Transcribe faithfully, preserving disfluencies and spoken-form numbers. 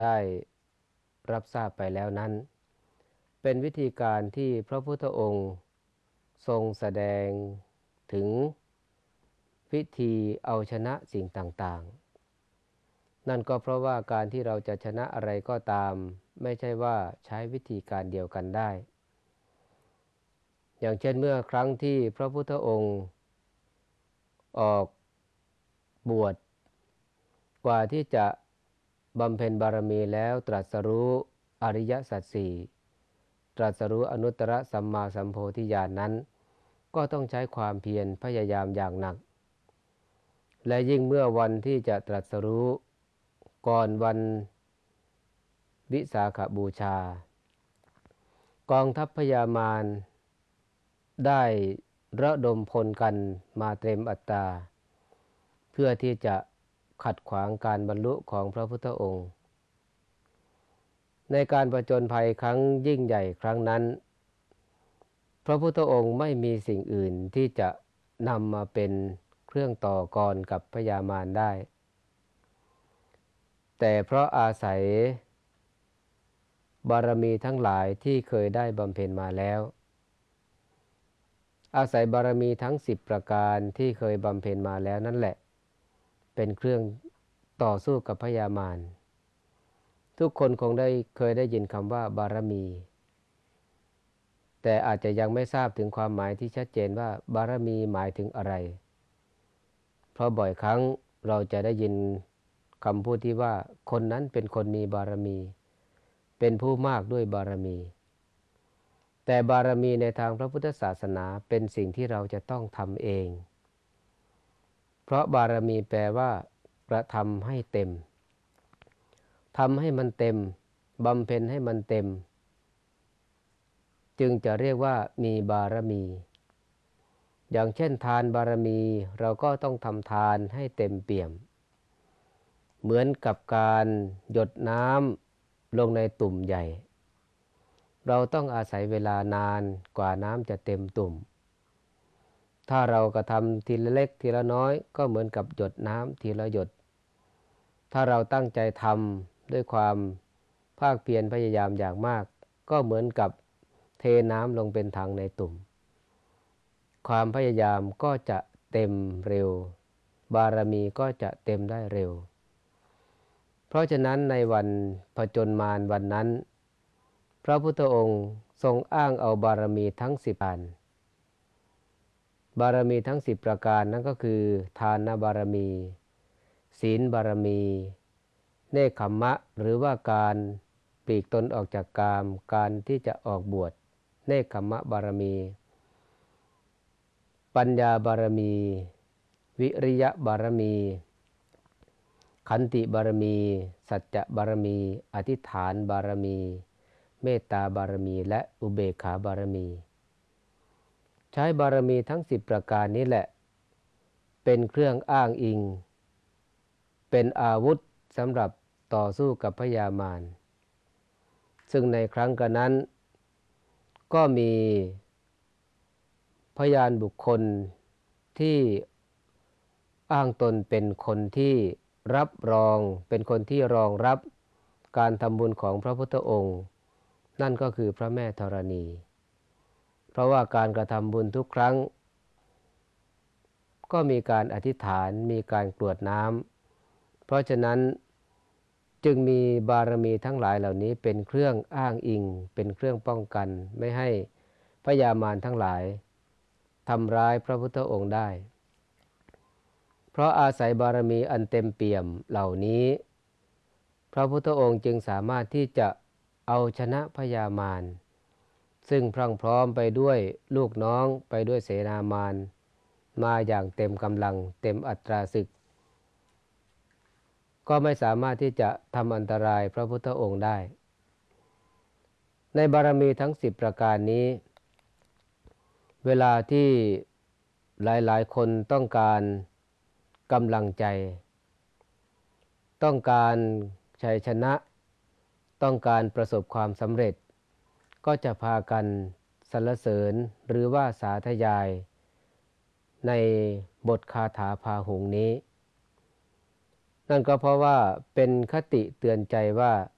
ได้รับทราบไปแล้วนั้นเป็นวิธีการที่พระพุทธองค์ทรงแสดงถึงวิธีเอาชนะสิ่งต่างๆนั่นก็เพราะว่าการที่เราจะชนะอะไรก็ตามไม่ใช่ว่าใช้วิธีการเดียวกันได้อย่างเช่นเมื่อครั้งที่พระพุทธองค์ออกบวชกว่าที่จะบำเพ็ญบารมีแล้วตรัสรู้อริยสัจสี่ตรัสรู้อนุตตรสัมมาสัมโพธิญาณนั้นก็ต้องใช้ความเพียรพยายามอย่างหนักและยิ่งเมื่อวันที่จะตรัสรู้ก่อนวันวิสาขบูชากองทัพพญามารได้ระดมพลกันมาเต็มอัตราเพื่อที่จะขัดขวางการบรรลุของพระพุทธองค์ในการผจญภัยครั้งยิ่งใหญ่ครั้งนั้นพระพุทธองค์ไม่มีสิ่งอื่นที่จะนำมาเป็นเครื่องต่อกรกับพญามารได้แต่เพราะอาศัยบารมีทั้งหลายที่เคยได้บำเพ็ญมาแล้วอาศัยบารมีทั้งสิบประการที่เคยบำเพ็ญมาแล้วนั่นแหละเป็นเครื่องต่อสู้กับพญามารทุกคนคงได้เคยได้ยินคำว่าบารมีแต่อาจจะยังไม่ทราบถึงความหมายที่ชัดเจนว่าบารมีหมายถึงอะไรเพราะบ่อยครั้งเราจะได้ยินคำพูดที่ว่าคนนั้นเป็นคนมีบารมีเป็นผู้มากด้วยบารมีแต่บารมีในทางพระพุทธศาสนาเป็นสิ่งที่เราจะต้องทำเองเพราะบารมีแปลว่ากระทำให้เต็มทำให้มันเต็มบำเพ็ญให้มันเต็มจึงจะเรียกว่ามีบารมีอย่างเช่นทานบารมีเราก็ต้องทำทานให้เต็มเปี่ยมเหมือนกับการหยดน้ำลงในตุ่มใหญ่เราต้องอาศัยเวลานานกว่าน้ำจะเต็มตุ่มถ้าเรากระทำทีละเล็กทีละน้อยก็เหมือนกับหยดน้ำทีละหยดถ้าเราตั้งใจทำด้วยความภาคเพียรพยายามอย่างมากก็เหมือนกับเทน้ำลงเป็นถังในตุ่มความพยายามก็จะเต็มเร็วบารมีก็จะเต็มได้เร็วเพราะฉะนั้นในวันผจญมารวันนั้นพระพุทธองค์ทรงอ้างเอาบารมีทั้งสิบอันบารมีทั้งสิบประการนั้นก็คือทานบารมีศีลบารมีเนคขมมะหรือว่าการปลีกตนออกจากกามการที่จะออกบวชเนคขมมะบารมีปัญญาบารมีวิริยะบารมีขันติบารมีสัจจะบารมีอธิษฐานบารมีเมตตาบารมีและอุเบกขาบารมีใช้บารมีทั้งสิบประการนี้แหละเป็นเครื่องอ้างอิงเป็นอาวุธสำหรับต่อสู้กับพญามารซึ่งในครั้งกันนั้นก็มีพยานบุคคลที่อ้างตนเป็นคนที่รับรองเป็นคนที่รองรับการทำบุญของพระพุทธองค์นั่นก็คือพระแม่ธรณีเพราะว่าการกระทำบุญทุกครั้งก็มีการอธิษฐานมีการกรวดน้ำเพราะฉะนั้นจึงมีบารมีทั้งหลายเหล่านี้เป็นเครื่องอ้างอิงเป็นเครื่องป้องกันไม่ให้พญามารทั้งหลายทำร้ายพระพุทธองค์ได้เพราะอาศัยบารมีอันเต็มเปี่ยมเหล่านี้พระพุทธองค์จึงสามารถที่จะเอาชนะพญามารซึ่งพรั่งพร้อมไปด้วยลูกน้องไปด้วยเสนามารมาอย่างเต็มกำลังเต็มอัตราศึกก็ไม่สามารถที่จะทำอันตรายพระพุทธองค์ได้ในบารมีทั้งสิบประการนี้เวลาที่หลายๆคนต้องการกำลังใจต้องการชัยชนะต้องการประสบความสำเร็จก็จะพากันสรรเสริญหรือว่าสาธยายในบทคาถาพาหุงนี้นั่นก็เพราะว่าเป็นคติเตือนใจว่า